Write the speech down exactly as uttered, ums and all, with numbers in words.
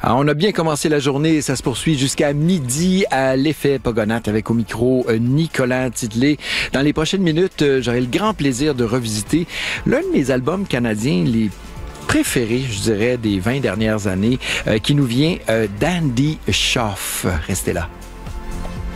Alors, on a bien commencé la journée et ça se poursuit jusqu'à midi à l'Effet Pogonac avec au micro euh, Nicolas Tidelet. Dans les prochaines minutes, euh, j'aurai le grand plaisir de revisiter l'un de mes albums canadiens les préférés, je dirais, des vingt dernières années, euh, qui nous vient euh, d'Andy Schaaf. Restez là.